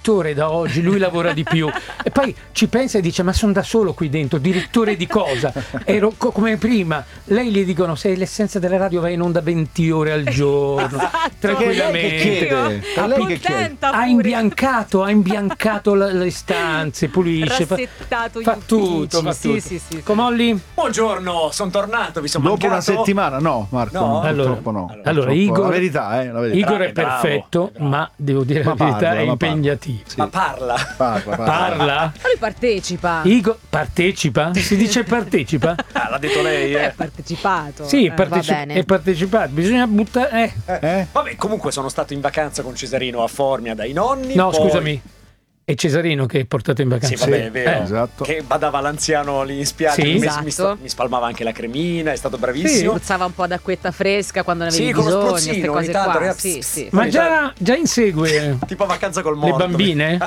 direttore da oggi, lui lavora di più. E poi ci pensa e dice: ma sono da solo qui dentro, direttore di cosa? Ero come prima. Lei gli dicono: sei l'essenza della radio, vai in onda 20 ore al giorno, tranquillamente. Ha imbiancato le stanze, pulisce, rassettato fa tutto. Sì. Comolli? Buongiorno, sono tornato, vi sono dopo mancato. una settimana, no, Marco, No? purtroppo no. Allora, Purtroppo. Igor, la verità, la verità. Igor è Bravo, perfetto, bravo. ma devo dire la verità, è impegnativo. Sì. Ma parla. Parla. Parla? Ma lui partecipa. Igor partecipa? Si dice partecipa? Ah, l'ha detto lei, È partecipato. Sì, va bene. è partecipato. Bisogna buttare. Vabbè, comunque sono stato in vacanza con Cesarino a Formia dai nonni. No, poi... scusami. È Cesarino che è portato in vacanza. Sì, vabbè, è vero. Esatto. Che badava l'anziano lì in spiaggia. Sì. Mi spalmava anche la cremina, è stato bravissimo. Puzzava un po' d'acquetta fresca quando ne avevi Sì, con lo bisogno, spruzzino, queste ogni cose tanto, qua. ragazzi. Sì. Ma già insegue Tipo a vacanza col le morto. bambine?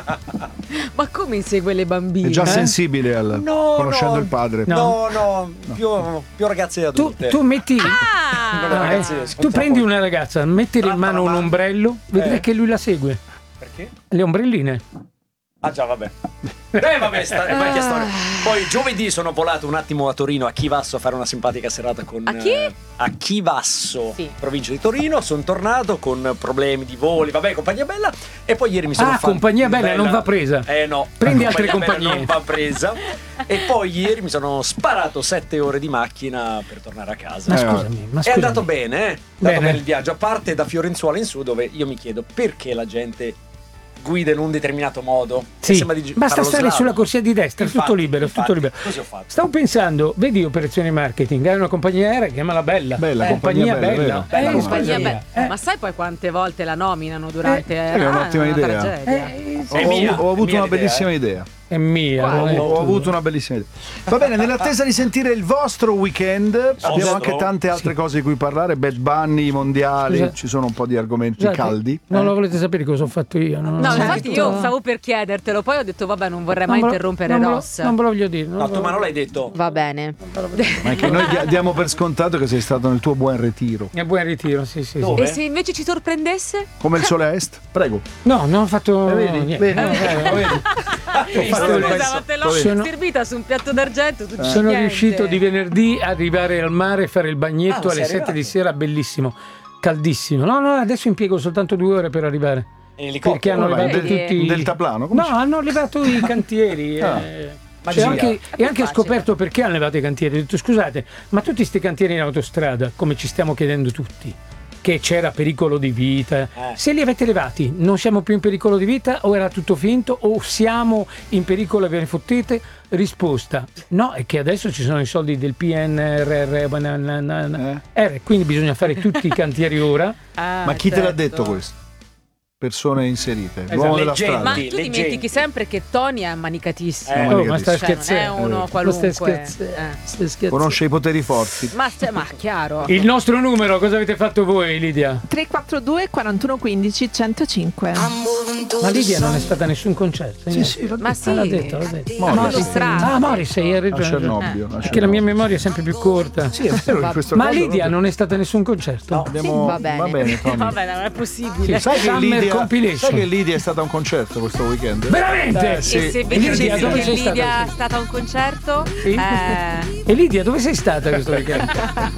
Ma come insegue le bambine? È già sensibile conoscendo il padre. No, più ragazze adulte. Tu metti. Non le ragazze, sono Tu troppo- prendi una ragazza, mettile in mano un ombrello, vedrai che lui la segue. Perché? Le ombrelline. Ah già, vabbè. Vabbè, vecchia storia. Poi giovedì sono volato un attimo a Torino, a Chivasso, a fare una simpatica serata con... A chi? A Chivasso, Sì. provincia di Torino. Sono tornato con problemi di voli, vabbè, compagnia bella. E poi ieri mi sono fatto... compagnia bella non va presa. No. Prendi altre Compagnia bella compagnie. non va presa. E poi ieri mi sono sparato 7 ore di macchina per tornare a casa. Ma scusami. È andato bene, È andato bene il viaggio, a parte da Fiorenzuola in su, dove io mi chiedo perché la gente guida in un determinato modo. Sì, Sembra di basta fare lo stare slalom. sulla corsia di destra, è tutto libero, tutto libero. Così ho fatto. Stavo pensando, vedi operazioni marketing, hai una compagnia aerea, chiamala Bella. Compagnia bella. Bella Compagnia scusami, bella. Ma sai poi quante volte la nominano durante è un'ottima idea. tragedia. Ho avuto una idea, bellissima idea. È mia. non è Ho tua. avuto una bellissima idea. Va bene, nell'attesa di sentire il vostro weekend, abbiamo anche tante altre cose di cui parlare. Bad Bunny, i mondiali, Scusa. ci sono un po' di argomenti Scusate, caldi. Non lo volete sapere cosa ho fatto io? No, infatti io stavo per chiedertelo, poi ho detto vabbè, non vorrei mai interrompere Ross. Non ve lo voglio dire. No, tu ma non l'hai detto. Va bene. Ma anche noi diamo per scontato che sei stato nel tuo buon ritiro. È buon ritiro, sì. Dove? E se invece ci sorprendesse? Come il sole a est? Prego. No, non ho fatto Vedi? niente. Vedi? Ho fatto il Scusa, ma te l'ho Sono- servita su un piatto d'argento. Tu dici Sono niente. riuscito di venerdì a arrivare al mare e fare il bagnetto Ah, alle sei 7 di arrivato? sera, bellissimo, caldissimo. No, adesso impiego soltanto 2 ore per arrivare. Perché hanno Vabbè, levato tutti un deltaplano? Come No, hanno levato i cantieri. Ma Cioè, gira. e anche facile. scoperto perché hanno levato i cantieri. Ho detto scusate, ma tutti questi cantieri in autostrada, come ci stiamo chiedendo tutti, che c'era pericolo di vita, se li avete levati non siamo più in pericolo di vita o era tutto finto o siamo in pericolo e ve ne fottete? Risposta no, è che adesso ci sono i soldi del PNRR, quindi bisogna fare tutti i cantieri ora. Ma chi te l'ha detto questo? Persone inserite, l'uomo della Leggende. strada. Ma tu Leggenti. dimentichi sempre che Tony è ammanicatissimo. No, Ma stai Cioè, non scherzando? è uno Ma qualunque. stai scherzando? Conosce i poteri forti. Ma chiaro. Il nostro numero, cosa avete fatto voi, Lidia? 342 41 15 105. Ma Lidia non è stata a nessun concerto? Sì, Ma sì, l'ha detto. illustrato. Morrissey, hai a ragione. Cernobbio. Perché la mia memoria è sempre più corta. Sì, è vero, in questo Ma caso Lidia proprio- non è stata a nessun concerto? Abbiamo- Va bene. Tony. Vabbè, non è possibile. Sai che, Summer Compilation. sai che Lidia è stata a un concerto questo weekend? Veramente? Sì. E se vi Lidia, dicessi dove che sei Lidia stata? è stata a un concerto? Sì. E Lidia, dove sei stata questo weekend?